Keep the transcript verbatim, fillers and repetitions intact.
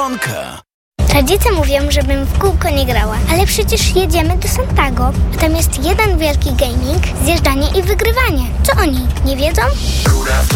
Biedronka. Rodzice mówią, żebym w kółko nie grała, ale przecież jedziemy do Santago. A tam jest jeden wielki gaming, zjeżdżanie i wygrywanie. Co oni, nie wiedzą? Góra w dół.